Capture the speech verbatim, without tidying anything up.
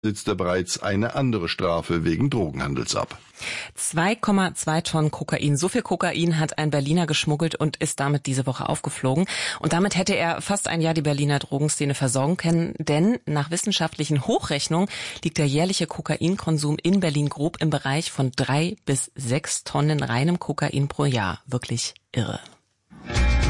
sitzt er bereits eine andere Strafe wegen Drogenhandels ab. zwei Komma zwei Tonnen Kokain. So viel Kokain hat ein Berliner geschmuggelt und ist damit diese Woche aufgeflogen. Und damit hätte er fast ein Jahr die Berliner Drogenszene versorgen können. Denn nach wissenschaftlichen Hochrechnungen liegt der jährliche Kokainkonsum in Berlin grob im Bereich von drei bis sechs Tonnen reinem Kokain pro Jahr. Wirklich irre.